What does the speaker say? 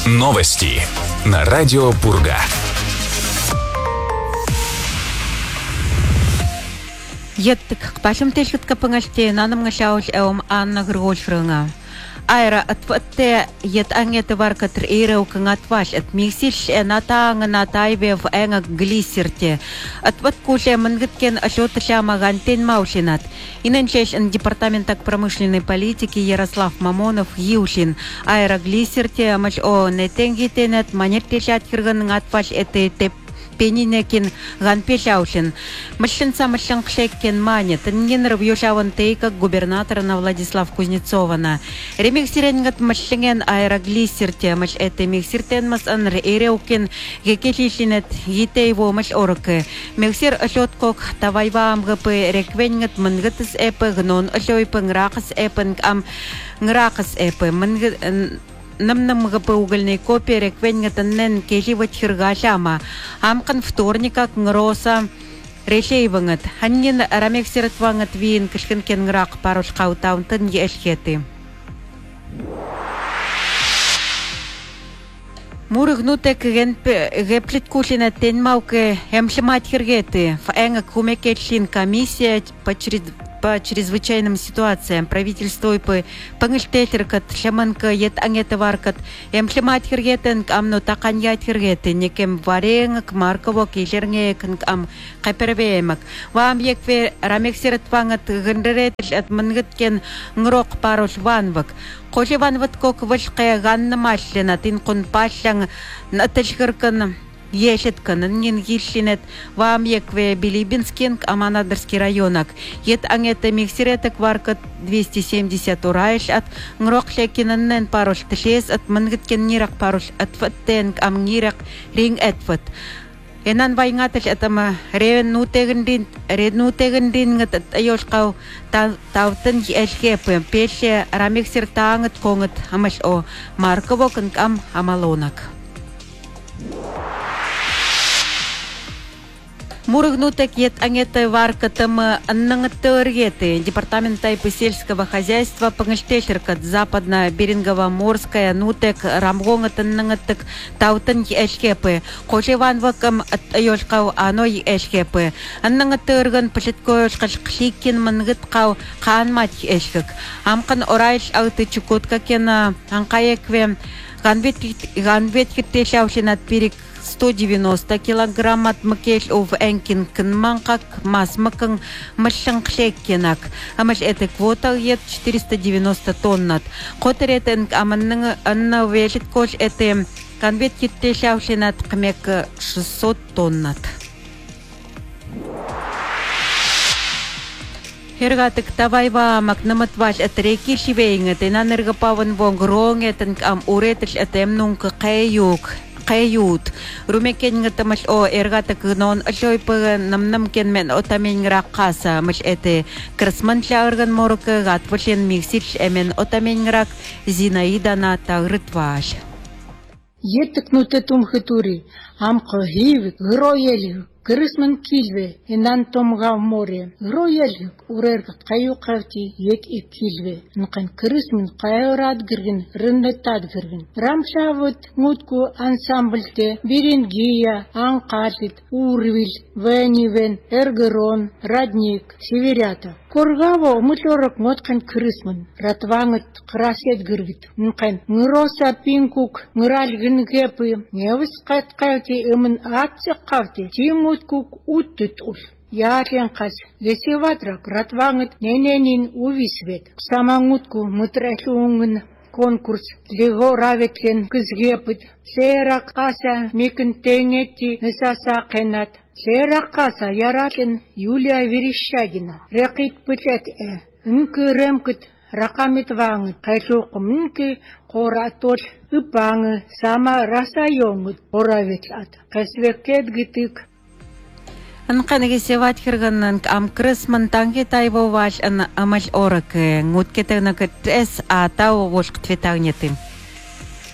Новости на радио Пурга. Еттик пашымтешкет капыңаште наным гашауш эум Анна Гргольшрынга. Айра атватте ет ангеты варкатыр эйреу кыңатваш от миксиш натаңы натайве в энга глиссерте. Атват куше мангыткен ашотышама гантен маушинат. Иненчеш департаментак промышленной политики Ярослав Мамонов Юшин. Айра глиссерте маш о нетенгитенет манеттешат кыргын атваш эте теп пенинекин ганпешаушин. Мышинца мышинкшеккен мане. Тангенер вьюшаван тейка губернатора Владислав Кузнецована. Ремиксиренгат мышинген аэроглиссерте. Мыш эте миксиртен мас анр эреукин гекешлишинет гитейво мыш орыке. Миксир ашоткок тавайваам гапы реквенгат мангатыс эпы гнон ашойпы нракас эпын ам нракас эпы нам гапы угольной копии реквенгатаннен кеживать хиргашама. Амкан вторника кнгроса решейвангат. Ханнин рамексиртвангат вин кышкенкен нрак парушкаутаунтын ешхеты. Мурыгнутек геплит кушина тенмауке эмшимат хиргеты. Фэнга кумекечлин комиссия по чрезвычайным ситуациям правительство и пангштетеркат шаманка ет ангетоваркат эмшлемат хиргетен амно таканьят хиргеты некем варенг марково кишернек ам капервемак вам екве рамексиртвангат гендерет от мангеткен нрок парош ванвак кожеванват кок вышкая ганна машлена тин кун пашлян натешгыркан Ешеткан, нин гишлинет, вам екве Билибинскин, Аманадырский районок. Ет ангета миксиреток варкат 270 урайш от нрокшекинен парош тшес от мангеткен нирак парош от фаттенк ам нирак ринг этфат. Энан вайнгаташ атама реднутегендин гат айошкау таутын эшкепы пеше рамиксир таангат конгат амаш о марковокн ам амалонак. Мурыгнутек ет ангеты варкатам аннангатыргеты департамента сельского хозяйства пангштешеркат западно-берингово-морская нутек рамгонгат аннангатык таутын эшкепы кожеванвакам айошкау аной эшкепы аннангатырган пашеткоешкашкликин мангыткау хаанмат эшкек амкан орайш алты чукотка кена анкаекве ганветкиттешаушинат перек 190 килограмм от макеш в энкин кнманкак масмакан машанкшеккенак. Амаш эта квота ет 490 тоннат. Которетен аманнан анна вешит кош эте конвет киттешаушинат кмек 600 тоннат. Хергатык тавайва макнаматваш это реки шивейнгет и нанергапаван вонгронг этен ам уретыш этем нунка кают. Румекенгет маш о эргатык нон ашойпы намнамкен мен отаменграккаса маш эте красманчарган морка гатвашен миксич эмен отаменграк Зинаидана тагрытваш. Еттик нутетум хитури амка хивик гроели Крысман кильве, инан томга в море. Грояльник, урерга, каю кавти, ек и кильве. Нкан крысман кайорат гиргин, рыннетат гиргин. Рамшавут мутку ансамбльте, Берингия, Анкашит, Урвиль, Венивен, Эргерон, Радник, Северята. Коргаво мутлорок моткан крысман, ратвангат красет гиргит. Нкан нроса пинкук, нральгин гепы, невыскат кавти, имен атсе кавти, Муткук уттут. Ярен кас весеватрак ратвангет нененин увисвет. Самангутку мутрахунгн конкурс лего раветлен кызгепыт. Серак каса микн тенети несаса кенат. Серак каса яратлен Юлия Верещагина. Рекит пытлет Нкы ремкет ракамит вангет. Кайшук минки коратол ипангы сама расайонгет ораветлат. Касвекет гитык. Анканеге севат хирганнан ам крысман танги тайво ваш ан амаш орак ngutketenakет эс атау вошк твитагнеты.